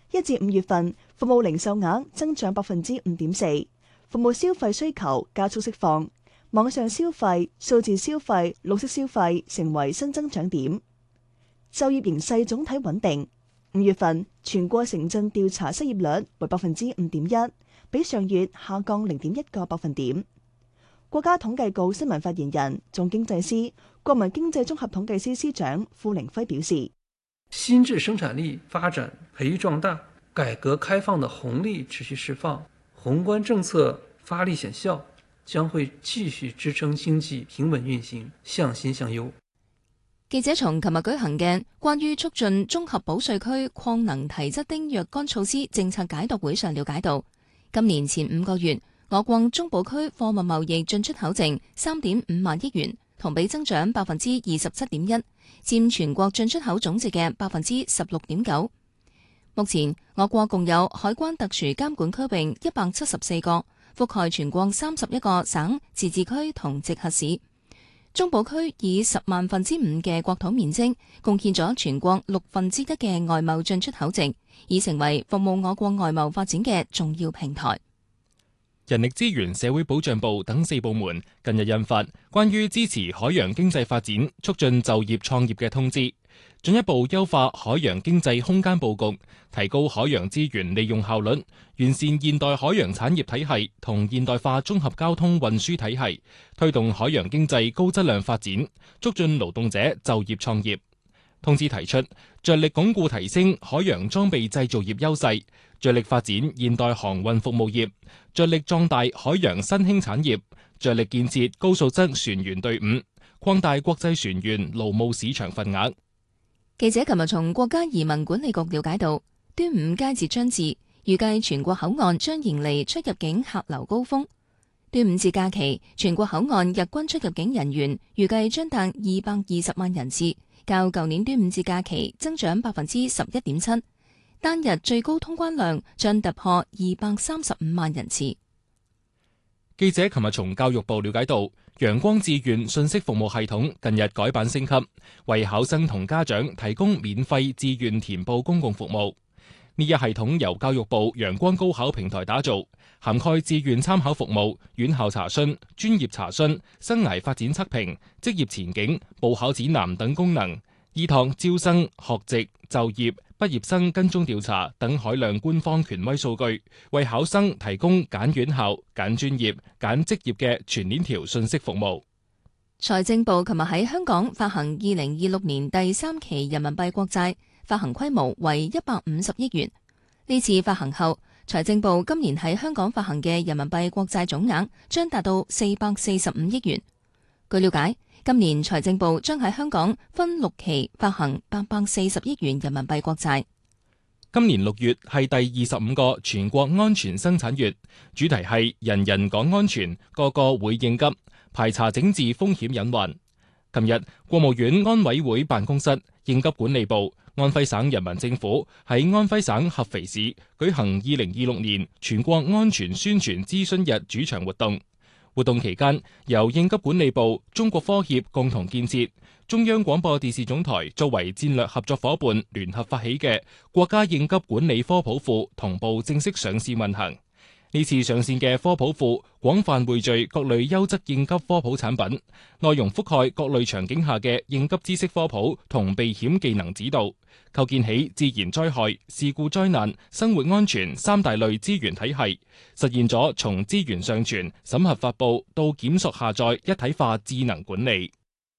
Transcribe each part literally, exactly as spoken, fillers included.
一至五月份，服務零售額增長百分之五點四，服務消費需求加速釋放，網上消費、數字消費、綠色消費成為新增長點。就業形勢總體穩定，五月份全國城鎮調查失業率為百分之五點一，比上月下降零點一個百分點。國家統計局新聞發言人、總經濟師、國民經濟綜合統計司司長傅凌輝表示， 新質生產力發展培育壯大，改革開放的紅利持續釋放，宏觀政策發力顯效，將會繼續支撐經濟平穩運行，向新向優。 記者從琴日舉行嘅關於促進綜合保稅區擴能提質的若干措施政策解讀會上了解到，今年前五個月，我國中保區貨物貿易進出口淨三點五萬億元，同比增長百分之二十七點一，佔全國進出口總值嘅百分之十六點九。目前，我國共有海關特殊監管區域一百七十四個，覆蓋全國三十一個省、自治區同直轄市。中保區以十萬分之五嘅國土面積，貢獻咗全國六分之一嘅外貿進出口值，已成為服務我國外貿發展嘅重要平台。 人力資源社會保障部等四部門近日印發關於支持海洋經濟發展、促進就業創業嘅通知，進一步優化海洋經濟空間佈局，提高海洋資源利用效率，完善現代海洋產業體系同現代化綜合交通運輸體系，推動海洋經濟高質量發展，促進勞動者就業創業。通知提出，着力鞏固提升海洋裝備製造業優勢，着力發展現代航運服務業，着力壯大海洋新興產業，着力建設高素質船員隊伍，擴大國際船員勞務市場份額。 記者琴日從國家移民管理局了解到，端午佳節將至，預計全國口岸將迎嚟出入境客流高峰。端午節假期，全國口岸日均出入境人員預計將達二百二十萬人次，較舊年端午節假期增長百分之十一點七，單日最高通關量將突破二百三十五萬人次。 記者琴日從教育部了解到，陽光志願信息服務系統近日改版升級，為考生同家長提供免費志願填報公共服務。呢一系統由教育部陽光高考平台打造，涵蓋志願參考服務、院校查詢、專業查詢、生涯發展測評、職業前景、報考指南等功能，依託招生、學籍、就業、畢業生跟蹤調查等海量官方權威數據，為考生提供揀院校、揀專業、揀職業嘅全鏈條信息服務。 財政部琴日喺香港發行二零二六年第三期人民幣國債，發行規模為一百五十億元。呢次發行後，財政部今年喺香港發行嘅人民幣國債總額將達到四百四十五億元。據了解，今年財政部將喺香港分六期發行八百四十億元人民幣國債。 今年六月係第二十五個全國安全生產月，主題係人人講安全，個個會應急，排查整治風險隱患。琴日，國務院安委會辦公室、應急管理部、安徽省人民政府喺安徽省合肥市舉行二零二六年全國安全宣傳諮詢日主場活動。活動期間，由應急管理部、中國科協共同建設、中央廣播電視總台作為戰略合作夥伴聯合發起嘅國家應急管理科普庫同步正式上線運行。呢次上線嘅科普庫廣泛匯聚各類優質應急科普產品，內容覆蓋各類場景下嘅應急知識科普同避險技能指導，構建起自然災害、事故災難、生活安全三大類資源體系，實現咗從資源上傳、審核發佈到檢索下載一體化智能管理。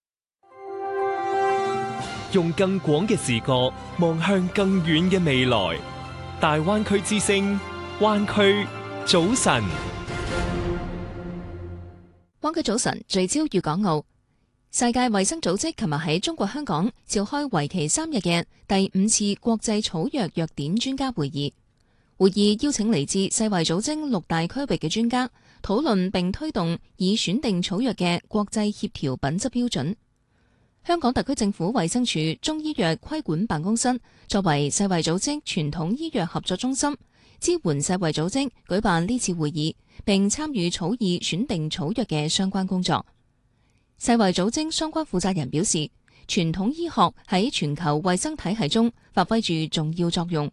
用更廣嘅視角望向更遠嘅未來，大灣區之聲，灣區早晨， 灣區早晨聚焦粵港澳。世界衛生組織琴日喺中國香港召開為期三日嘅第五次國際草藥藥典專家會議。會議邀請嚟自世衛組織六大區域嘅專家，討論並推動以選定草藥嘅國際協調品質標準。香港特區政府衛生署中醫藥規管辦公室作為世衛組織傳統醫藥合作中心，支援世衛組織舉辦呢次會議，並參與草擬選定草藥嘅相關工作。世衛組織相關負責人表示，傳統醫學喺全球衛生體系中發揮住重要作用，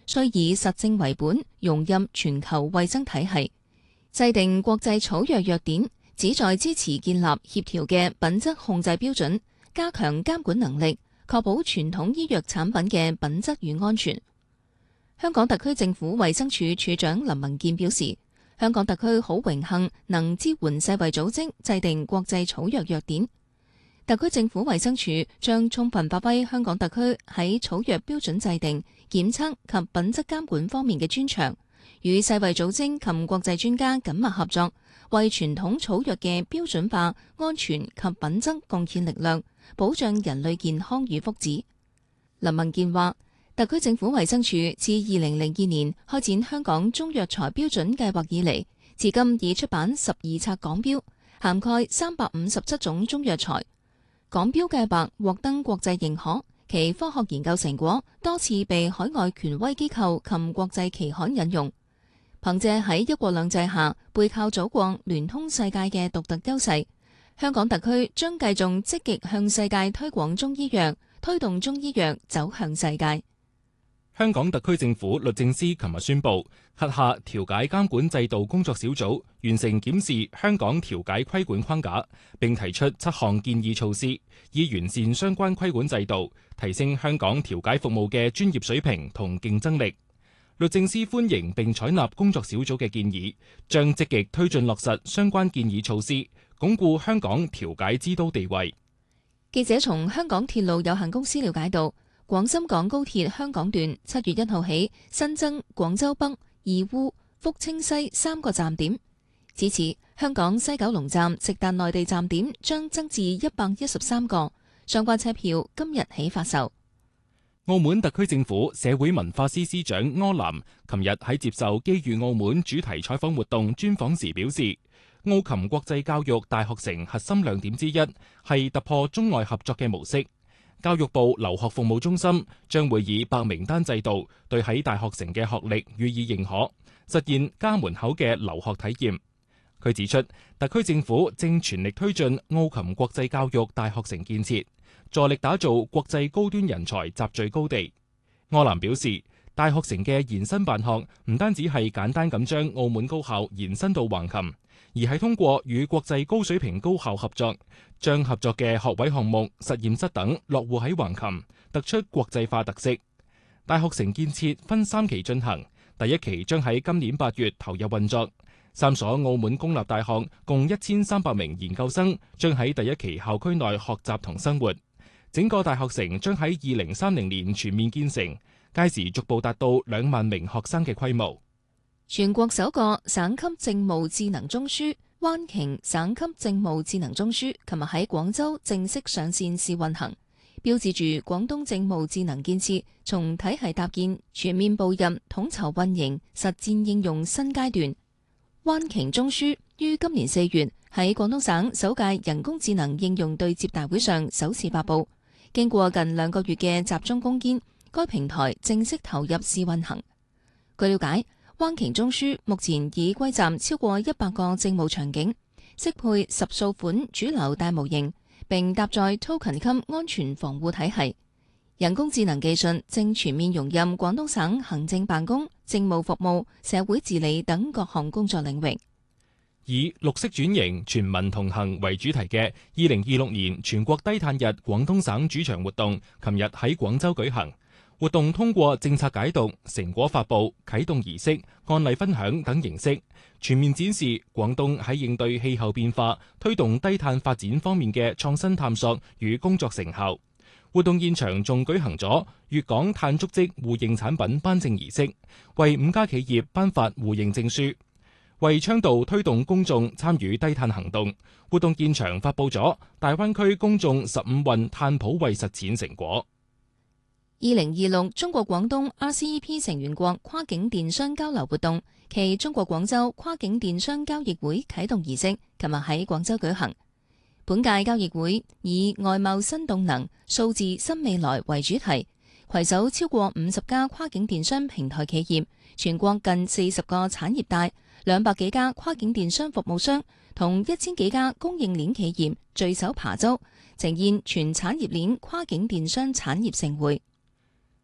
需以實證為本，融入全球衛生體系。制定國際草藥藥典，旨在支持建立協調嘅品質控制標準，加強監管能力，確保傳統醫藥產品嘅品質與安全。香港特區政府衛生署署長林文健表示，香港特區好榮幸能支援世衛組織制定國際草藥藥典。特區政府衛生署將充分發揮香港特區喺草藥標準制定、檢測及品質監管方面嘅專長，與世衛組織及國際專家緊密合作，為傳統草藥嘅標準化、安全及品質貢獻力量，保障人類健康與福祉。林文健話，特區政府衛生署自二零零二年開展香港中藥材標準計劃以嚟，至今已出版十二冊港標，涵蓋三百五十七種中藥材。港標計劃獲得國際認可，其科學研究成果多次被海外權威機構及國際期刊引用。憑借喺一國兩制下背靠祖國、聯通世界嘅獨特優勢，香港特區將繼續積極向世界推廣中醫藥，推動中醫藥走向世界。 香港特區政府律政司琴日宣布，轄下調解監管制度工作小組完成檢視香港調解規管框架，並提出七項建議措施，以完善相關規管制度，提升香港調解服務嘅專業水平同競爭力。律政司歡迎並採納工作小組嘅建議，將積極推進落實相關建議措施，鞏固香港調解之都地位。 記者從香港鐵路有限公司了解到，廣深港高鐵香港段七月一號起新增廣州北、義烏、福清西三個站點，至此香港西九龍站直達內地站點將增至一百一十三個，相關車票今日起發售。 澳門特區政府社會文化司司長柯南琴日喺接受機遇澳門主題採訪活動專訪時表示，澳琴國際教育大學城核心亮點之一係突破中外合作嘅模式。教育部留學服務中心將會以白名單制度對喺大學城嘅學歷予以認可，實現家門口嘅留學體驗。佢指出，特區政府正全力推進澳琴國際教育大學城建設，助力打造國際高端人才集聚高地。柯南表示，大學城嘅延伸辦學唔單止係簡單咁將澳門高校延伸到橫琴，而係通過與國際高水平高校合作，將合作嘅學位項目、實驗室等落戶喺橫琴，突出國際化特色。大學城建設分三期進行，第一期將喺今年八月投入運作。三所澳門公立大學共一千三百名研究生將喺第一期校區內學習同生活。整個大學城將喺二零三零年全面建成，屆時逐步達到兩萬名學生嘅規模。 全國首個省級政務智能中樞灣鯨省級政務智能中樞琴日喺廣州正式上線試運行，標誌住廣東政務智能建設從體系搭建全面步入統籌運營實戰應用新階段。灣鯨中樞於今年四月喺廣東省首屆人工智能應用對接大會上首次發布，經過近兩個月嘅集中攻堅，該平台正式投入試運行。據了解，灣鯨中樞目前已歸站超過一百個政務場景，適配十數款主流大模型，並搭載 token 級安全防護體系。人工智能技術正全面融入廣東省行政辦公、政務服務、社會治理等各項工作領域。 以綠色轉型、全民同行為主題嘅二零二六年全國低碳日廣東省主場活動，琴日喺廣州舉行。活動通過政策解讀、成果發布、啟動儀式、案例分享等形式，全面展示廣東喺應對氣候變化、推動低碳發展方面嘅創新探索與工作成效。活動現場仲舉行咗粵港碳足跡互認產品頒證儀式，為五家企業頒發互認證書。為倡導推動公眾參與低碳行動，活動現場發布咗大灣區公眾十五運碳普惠實踐成果。 二零二六中國廣東 R C E P 成員國跨境電商交流活動暨中國廣州跨境電商交易會啟動儀式，琴日喺廣州舉行。本屆交易會以外貿新動能、數字新未來為主題，攜手超過五十家跨境電商平台企業、全國近四十個產業帶、兩百幾家跨境電商服務商同一千幾家供應鏈企業聚首琶洲，呈現全產業鏈跨境電商產業盛會。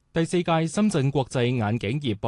第四屆深圳國際眼鏡業